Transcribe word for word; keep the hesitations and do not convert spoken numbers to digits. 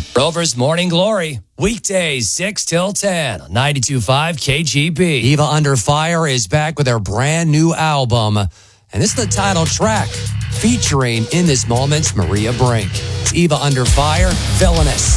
Rover's Morning Glory, weekdays six till ten on ninety-two point five K G B. Eva Under Fire is back with her brand new album, and this is the title track featuring in this moment Maria Brink. It's Eva Under Fire, Villainous.